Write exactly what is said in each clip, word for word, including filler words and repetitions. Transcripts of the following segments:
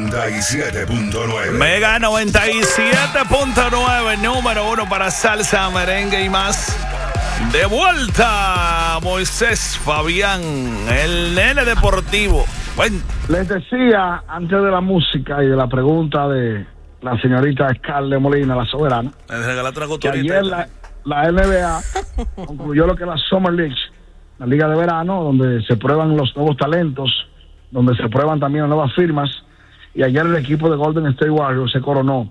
noventa y siete punto nueve. Mega noventa y siete punto nueve, número uno para salsa, merengue y más. De vuelta, Moisés Fabián, el nene deportivo. Bueno. Les decía, antes de la música y de la pregunta de la señorita Scarlett Molina, la soberana, que ayer la, la N B A concluyó lo que es la Summer League, la liga de verano, donde se prueban los nuevos talentos, donde se prueban también las nuevas firmas, y ayer el equipo de Golden State Warriors se coronó,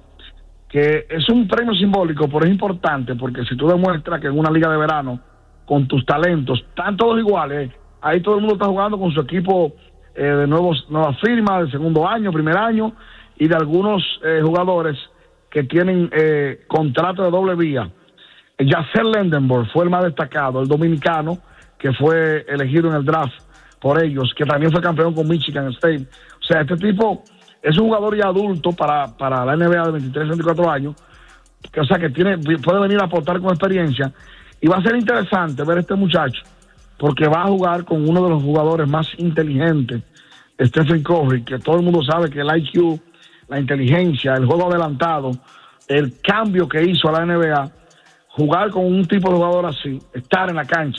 que es un premio simbólico, pero es importante, porque si tú demuestras que en una liga de verano, con tus talentos, están todos iguales, ahí todo el mundo está jugando con su equipo eh, de nuevos nuevas firmas, de segundo año, primer año, y de algunos eh, jugadores que tienen eh, contrato de doble vía. Yasser Lendenborg fue el más destacado, el dominicano, que fue elegido en el draft por ellos, que también fue campeón con Michigan State. O sea, este tipo es un jugador ya adulto para, para la N B A de veintitrés, veinticuatro años, que, o sea, que tiene, puede venir a aportar con experiencia, y va a ser interesante ver a este muchacho, porque va a jugar con uno de los jugadores más inteligentes, Stephen Curry, que todo el mundo sabe que el I Q, la inteligencia, el juego adelantado, el cambio que hizo a la N B A, jugar con un tipo de jugador así, estar en la cancha,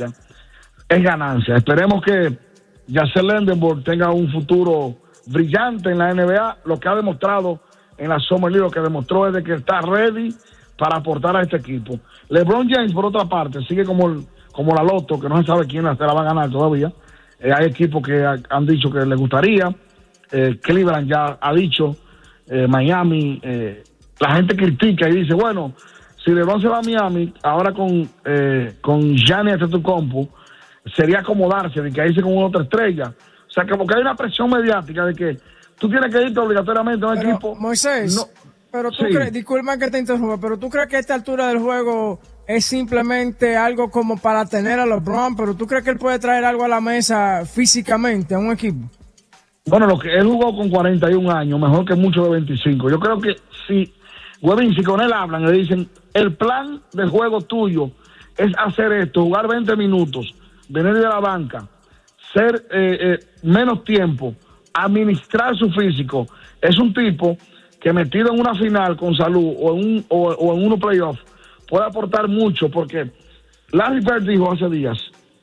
es ganancia. Esperemos que Yasser Lendenborg tenga un futuro brillante en la N B A. Lo que ha demostrado en la Summer League, lo que demostró es de que está ready para aportar a este equipo. LeBron James, por otra parte, sigue como, el, como la loto, que no se sabe quién se la va a ganar todavía. Eh, hay equipos que ha, han dicho que les gustaría. Eh, Cleveland ya ha dicho, eh, Miami. Eh, la gente critica y dice, bueno, si LeBron se va a Miami, ahora con, eh, con Giannis Antetokounmpo, sería acomodarse de que ahí se con una otra estrella. O sea, como que hay una presión mediática de que tú tienes que irte obligatoriamente a un pero, equipo. Moisés, no, pero tú sí. crees, disculpa que te interrumpa, pero tú crees que a esta altura del juego es simplemente algo como para tener a LeBron, pero tú crees que él puede traer algo a la mesa físicamente a un equipo. Bueno, lo que él jugó con cuarenta y un años, mejor que muchos de veinticinco. Yo creo que si, Webin, si con él hablan, le dicen, el plan de juego tuyo es hacer esto, jugar veinte minutos, venir de la banca, ser eh, eh, menos tiempo, administrar su físico. Es un tipo que metido en una final con salud o en un o, o en unos playoffs puede aportar mucho, porque Larry Bird dijo hace días,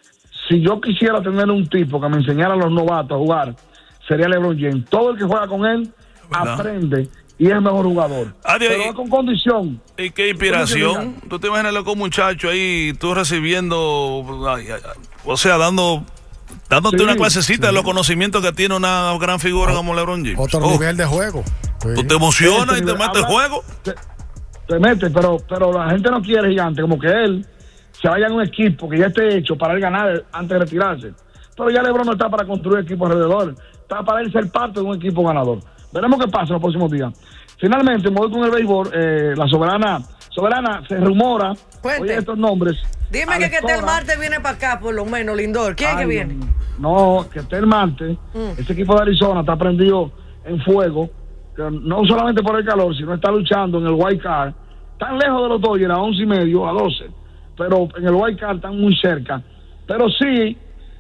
si yo quisiera tener un tipo que me enseñara a los novatos a jugar, sería LeBron James. Todo el que juega con él ¿verdad? Aprende y es el mejor jugador. Adiós, pero y, con condición. ¿Y qué inspiración? ¿Tú te imaginas con un muchacho ahí, tú recibiendo, ay, ay, ay, o sea, dando, dándote sí, una clasecita sí. de los conocimientos que tiene una gran figura oh, como LeBron James? Otro oh. nivel de juego. Sí. Tú te emocionas sí, y te metes en juego. Te, te metes, pero, pero la gente no quiere, gigante, como que él se vaya en un equipo que ya esté hecho para él ganar antes de retirarse. Pero ya LeBron no está para construir equipos alrededor, está para él ser parte de un equipo ganador. Veremos qué pasa en los próximos días. Finalmente, me voy con el béisbol. Eh, la soberana, soberana se rumora. Cuente. Oye, estos nombres. Dime que Ketel Marte viene para acá, por lo menos, Lindor. ¿Quién es que viene? No, Ketel Marte, mm. ese equipo de Arizona está prendido en fuego, que no solamente por el calor, sino está luchando en el wild card. Tan lejos de los Dodgers, a once y medio, a doce, pero en el wild card están muy cerca. Pero sí,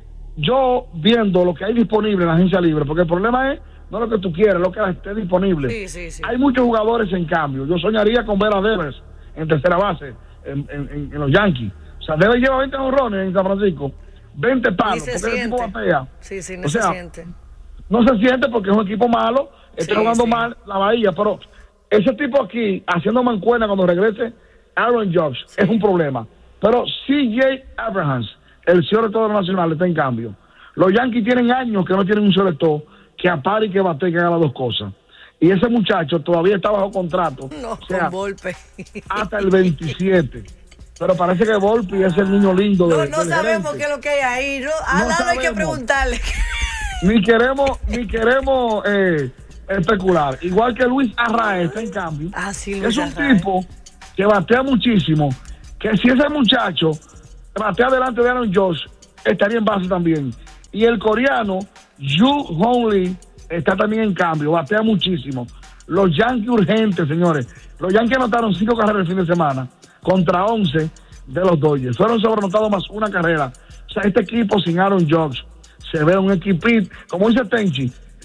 yo viendo lo que hay disponible en la agencia libre, porque el problema es no lo que tú quieres, lo que esté disponible. Sí, sí, sí. Hay muchos jugadores en cambio. Yo soñaría con ver a Devers en tercera base en, en, en, en los Yankees. O sea, Devers lleva veinte honrones en San Francisco, veinte palos, se porque siente. el equipo batea. Sí, sí, no o sea, se siente. No se siente porque es un equipo malo, está sí, jugando sí. mal la Bahía, pero ese tipo aquí, haciendo mancuerna cuando regrese Aaron Judge, sí. es un problema. Pero C J Abrams, el selector nacional, está en cambio. Los Yankees tienen años que no tienen un selector que apare y que bate y que haga las dos cosas. Y ese muchacho todavía está bajo contrato. No, o sea, con Volpe. Hasta el veintisiete. Pero parece que Volpe es el niño lindo de No, no sabemos gerente. qué es lo que hay ahí. No, a Lalo hay que preguntarle. Ni queremos, ni queremos eh, especular. Igual que Luis Arraez está en cambio. Ah, sí, Luis es un Arraez. Tipo que batea muchísimo. Que si ese muchacho batea delante de Aaron Judge, estaría en base también. Y el coreano Yu Hong Lee está también en cambio, batea muchísimo. Los Yankees urgentes, señores. Los Yankees anotaron cinco carreras el fin de semana contra once de los Dodgers. Fueron sobrenotados más una carrera. O sea, este equipo sin Aaron Judge se ve un equipito, como dice Tenchi,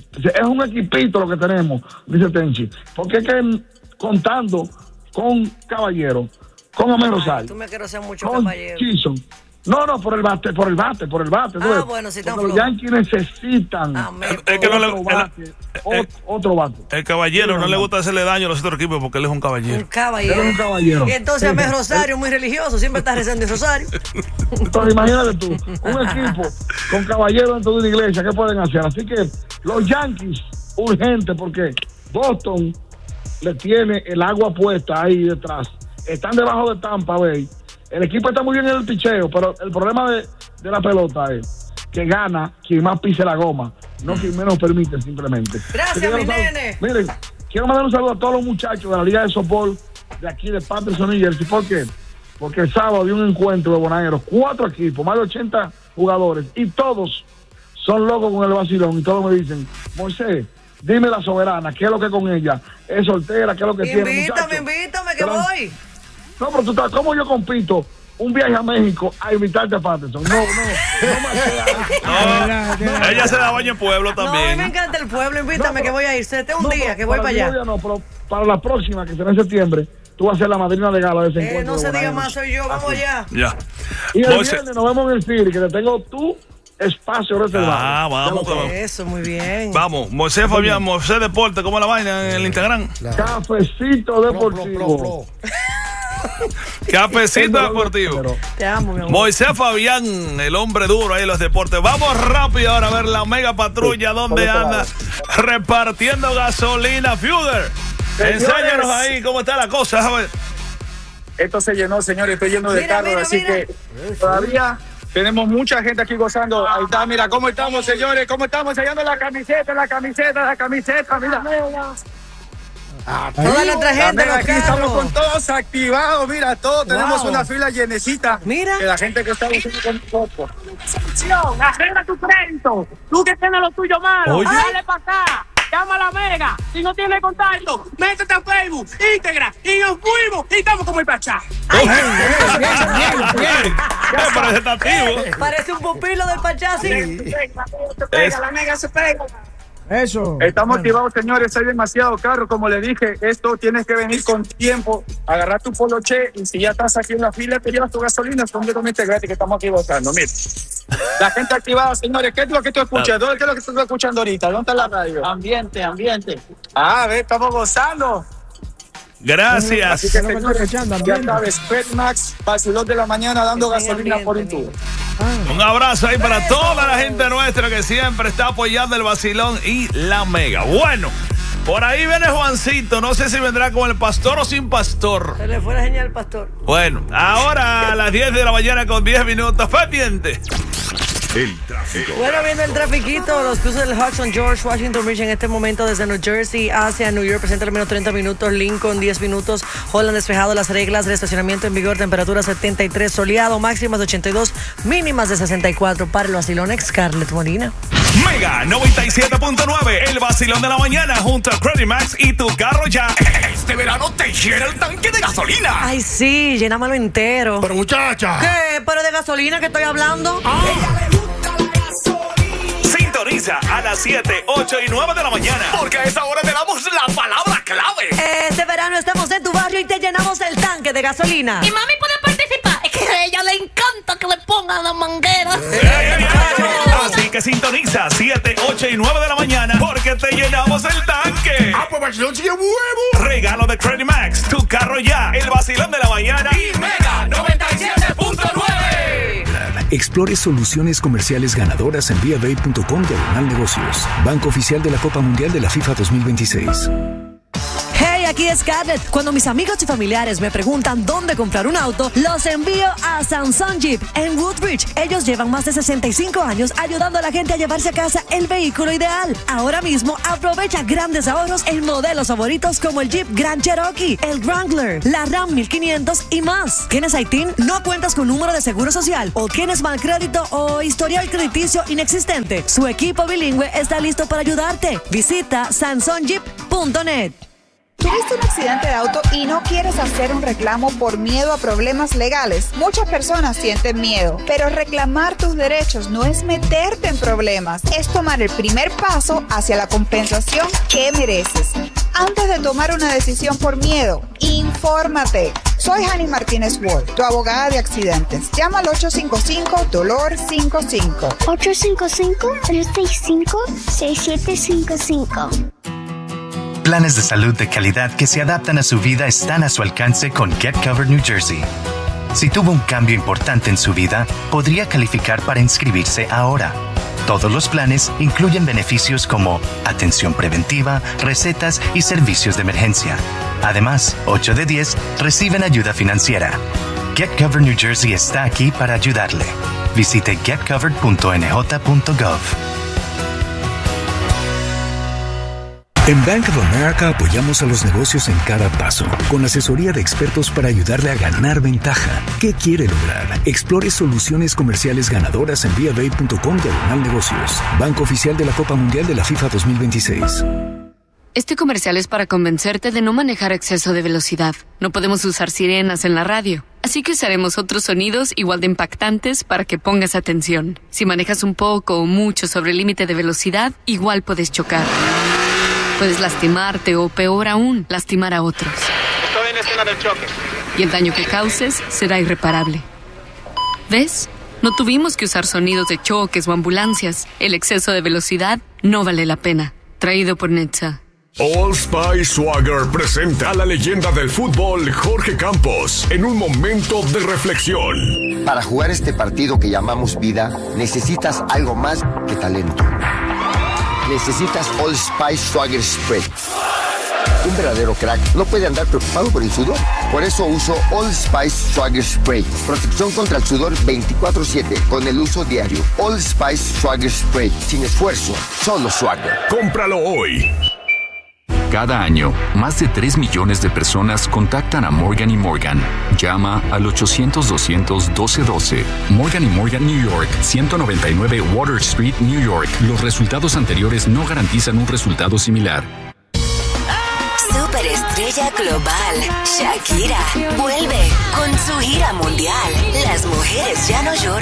Es un equipito lo que tenemos, dice Tenchi. Porque es que contando con Caballero, con Amén Rosario, tú me quiero ser mucho con Caballero. Chison. No, no, por el bate, por el bate, por el bate. Ah, bueno, si los Yankees necesitan ah, es que no le, otro, bate, el, el, otro bate. El Caballero sí, no, no le gusta hacerle daño a los otros equipos porque él es un caballero. Un caballero. Él es un caballero. Y entonces Amén Rosario, muy religioso, siempre está rezando el rosario. Entonces imagínate tú, un equipo con Caballero dentro de una iglesia, ¿qué pueden hacer? Así que los Yankees, urgente, porque Boston le tiene el agua puesta ahí detrás. Están debajo de Tampa Bay. El equipo está muy bien en el picheo, pero el problema de, de la pelota es que gana quien más pise la goma, no quien menos permite simplemente. Gracias, mi nene. Miren, quiero mandar un saludo a todos los muchachos de la Liga de Softball de aquí de Patterson, New Jersey. ¿Por qué? Porque el sábado había un encuentro de bonaeros, cuatro equipos, más de ochenta jugadores, y todos son locos con el vacilón, y todos me dicen, Moisés, dime la soberana, ¿qué es lo que con ella? ¿Es soltera? ¿Qué es lo que invítame, tiene? Invítame, invítame, que Pero, voy. No, pero tú estás, ¿cómo yo compito un viaje a México a invitarte a Patterson? No, no, no me no, no, ella se da baño en pueblo también. No, a mí me encanta el pueblo, invítame, no, pero, que voy a ir. Sete un no, día, que voy para allá. No, pero para la próxima, que será en septiembre, tú vas a ser la madrina de gala de ese eh, encuentro. No se diga más, soy yo, vamos Así. allá. Ya. Y el viernes nos vemos en el City, que te tengo tu espacio reservado. Ah, vamos. Eso, muy bien. Vamos, Moisés Fabián, Moisés Deporte, ¿cómo la vaina en el Instagram? Claro. Cafecito Deportivo. Pro, pro, pro, Cafecito Deportivo. Te amo, mi amor. Moisés Fabián, el hombre duro ahí en los deportes. Vamos rápido ahora a ver la mega patrulla donde anda repartiendo gasolina. Fuder, enséñanos ahí cómo está la cosa. A ver. Esto se llenó, señores, estoy lleno de carros, así mira. que todavía tenemos mucha gente aquí gozando. Ahí está, mira cómo estamos, señores, cómo estamos sellando la camiseta, la camiseta, la camiseta, mira. Ah, toda nuestra gente, los aquí carros. Estamos con todos activados, mira, todos wow. tenemos una fila llenecita. Mira. De la gente que está haciendo con nosotros. Arregla tu crédito. Tú que tienes lo tuyo malo, Oye. dale para acá. Llama a la Mega. Si no tienes contacto, métete a Facebook, Instagram y nos fuimos y estamos como el Pachá. Bien, bien, bien. Parece activo. Parece un pupilo del Pachá, sí. Se pega, la Mega se pega. Eso. Estamos activados, señores. Hay demasiado carro. Como le dije, esto tienes que venir con tiempo, agarrar tu poloche y si ya estás aquí en la fila, te llevas tu gasolina. Es completamente gratis que estamos aquí votando. Mira, la gente activada, señores. ¿Qué es lo que tú escuchas? ¿Dónde es lo que tú estás escuchando ahorita? ¿Dónde está la radio? Ambiente, ambiente. Ah, a ver, estamos gozando. Gracias. Así que, señores, ya sabes, Petmax, vacilón de la mañana dando gasolina por un tubo. Ah. Un abrazo ahí para toda la gente nuestra que siempre está apoyando el vacilón y la mega. Bueno, por ahí viene Juancito. No sé si vendrá con el pastor o sin pastor. Se le fue la señal al pastor. Bueno, ahora a las diez de la mañana con diez minutos. Pendiente. El tráfico. Bueno, viendo el trafiquito, los cruces del Hudson, George Washington Bridge en este momento desde New Jersey hacia New York presenta al menos treinta minutos, Lincoln diez minutos, Holland despejado, las reglas de estacionamiento en vigor, temperatura setenta y tres, soleado, máximas de ochenta y dos, mínimas de sesenta y cuatro. Para el vacilón, Scarlett Molina. Mega noventa y siete punto nueve, el vacilón de la mañana junto a Credit Max y tu carro ya. Este verano te llena el tanque de gasolina. Ay, sí, llénamelo entero. Pero muchacha. ¿Qué? ¿Pero de gasolina que estoy hablando? Ah. Sintoniza a las siete, ocho y nueve de la mañana. Porque a esa hora te damos la palabra clave. Este verano estamos en tu barrio y te llenamos el tanque de gasolina. Y mami puede participar. Es que a ella le encanta que le pongan la manguera. Así que sintoniza siete, ocho y nueve de la mañana porque te llenamos el tanque. Ah, pues vacilón sigue huevo. Regalo de Credit Max, tu carro ya, el vacilón de la mañana y Mega noventa y siete punto nueve. Explore soluciones comerciales ganadoras en vía bay punto com diagonal negocios. Banco oficial de la Copa Mundial de la FIFA dos mil veintiséis. Hey, aquí es Scarlett. Cuando mis amigos y familiares me preguntan dónde comprar un auto, los envío a Sansón Jeep en Woodbridge. Ellos llevan más de sesenta y cinco años ayudando a la gente a llevarse a casa el vehículo ideal. Ahora mismo aprovecha grandes ahorros en modelos favoritos como el Jeep Grand Cherokee, el Wrangler, la Ram mil quinientos y más. ¿Tienes I T I N? ¿No cuentas con número de seguro social? ¿O tienes mal crédito o historial crediticio inexistente? Su equipo bilingüe está listo para ayudarte. Visita sansón jeep punto net. ¿Tuviste un accidente de auto y no quieres hacer un reclamo por miedo a problemas legales? Muchas personas sienten miedo, pero reclamar tus derechos no es meterte en problemas, es tomar el primer paso hacia la compensación que mereces. Antes de tomar una decisión por miedo, infórmate. Soy Jani Martínez Ward, tu abogada de accidentes. Llama al ocho cinco cinco, dolor cinco cinco. ocho cinco cinco, tres seis cinco, seis siete cinco cinco. Planes de salud de calidad que se adaptan a su vida están a su alcance con Get Covered New Jersey. Si tuvo un cambio importante en su vida, podría calificar para inscribirse ahora. Todos los planes incluyen beneficios como atención preventiva, recetas y servicios de emergencia. Además, ocho de diez reciben ayuda financiera. Get Covered New Jersey está aquí para ayudarle. Visite get covered punto n j punto gov. En Bank of America apoyamos a los negocios en cada paso, con asesoría de expertos para ayudarle a ganar ventaja. ¿Qué quiere lograr? Explore soluciones comerciales ganadoras en b f a punto com diagonal negocios. Banco oficial de la Copa Mundial de la FIFA dos mil veintiséis. Este comercial es para convencerte de no manejar a exceso de velocidad. No podemos usar sirenas en la radio, así que usaremos otros sonidos igual de impactantes para que pongas atención. Si manejas un poco o mucho sobre el límite de velocidad, igual puedes chocar. Puedes lastimarte o, peor aún, lastimar a otros. Estoy en escena del choque. Y el daño que causes será irreparable. ¿Ves? No tuvimos que usar sonidos de choques o ambulancias. El exceso de velocidad no vale la pena. Traído por Netza. Old Spice Swagger presenta a la leyenda del fútbol Jorge Campos en un momento de reflexión. Para jugar este partido que llamamos vida, necesitas algo más que talento. Necesitas Old Spice Swagger Spray. Un verdadero crack no puede andar preocupado por el sudor. Por eso uso Old Spice Swagger Spray. Protección contra el sudor veinticuatro siete con el uso diario. Old Spice Swagger Spray. Sin esfuerzo, solo Swagger. Cómpralo hoy. Cada año, más de tres millones de personas contactan a Morgan y Morgan. Llama al ochocientos, doscientos, doce doce. Morgan y Morgan New York, ciento noventa y nueve Water Street, New York. Los resultados anteriores no garantizan un resultado similar. Superestrella global, Shakira, vuelve con su gira mundial. Las mujeres ya no lloran.